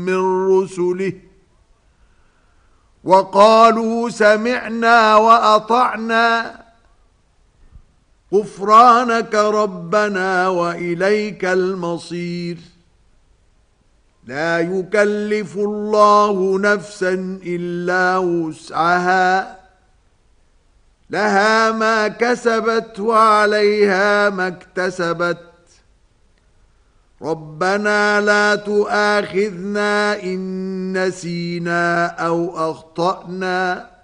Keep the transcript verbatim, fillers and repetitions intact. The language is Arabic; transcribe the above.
من رسله وقالوا سمعنا وأطعنا غفرانك ربنا وإليك المصير لا يكلف الله نفسا إلا وسعها لها ما كسبت وعليها ما اكتسبت ربنا لا تؤاخذنا إن نسينا أو أخطأنا